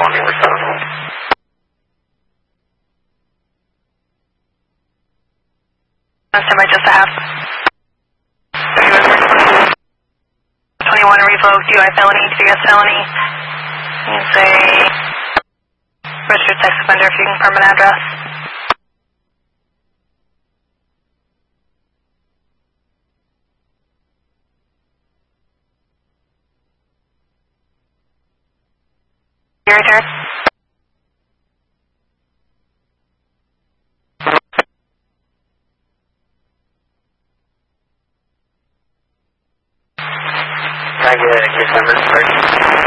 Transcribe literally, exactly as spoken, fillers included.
one more seven. Standby just a half. twenty-one revoked, D U I felony, D S felony. He's a registered sex offender if you can confirm an address. Your return. Can I get a case number first?